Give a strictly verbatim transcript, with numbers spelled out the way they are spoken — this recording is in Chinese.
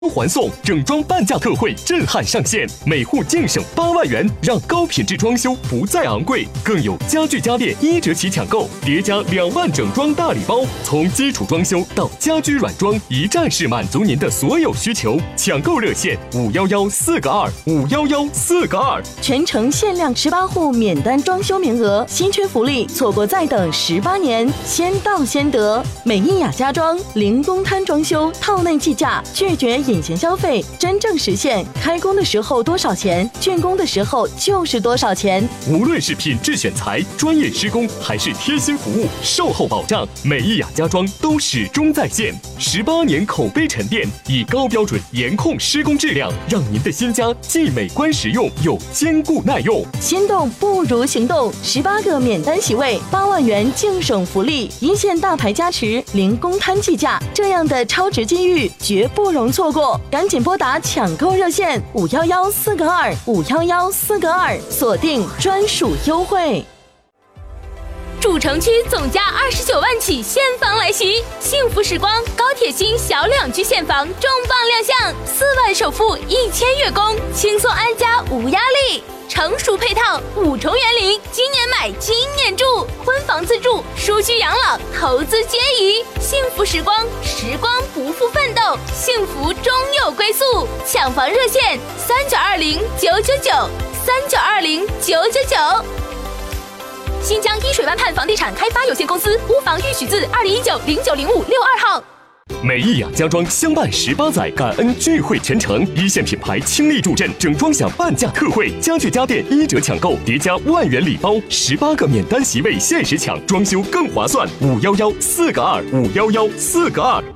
还送整装半价特惠震撼上线，每户净省八万元，让高品质装修不再昂贵。更有家具家电一折起抢购，叠加两万整装大礼包，从基础装修到家居软装，一站式满足您的所有需求。抢购热线五幺幺四个二五幺幺四个二， 全程限量十八户免单装修名额，稀缺福利，错过再等十八年，先到先得。美意雅家装零公摊装修，套内计价，拒绝隐形消费，真正实现开工的时候多少钱，竣工的时候就是多少钱。 无论是品质选材、专业施工，还是贴心服务、售后保障，美意雅家装都始终在线。十八年口碑沉淀，以高标准严控施工质量，让您的新家既美观实用又坚固耐用。 心动不如行动，十八个免单席位，八万元净省福利，一线大牌加持，零公摊计价，这样的超值机遇绝不容错过。赶紧拨打抢购热线五幺幺四个二五幺幺四个二，锁定专属优惠。 主城区总价二十九万起现房来袭，幸福时光高铁新小两居现房重磅亮相，四万首付一千月供，轻松安家无压力。成熟配套五重园林，今年买今年住，婚房自住，舒居养老，投资皆宜。幸福时光，时光不负奋斗，幸福终有归宿。抢房热线三九二零九九九三九二零九九九。新疆依水湾畔房地产开发有限公司屋房预许字二零一九零九零五六二号。 美意雅家装相伴十八载，感恩聚会全程，一线品牌倾力助阵，整装享半价特惠，家具家电一折抢购，叠加万元礼包，十八个免单席位限时抢，装修更划算。五幺幺四个二五幺幺四个二。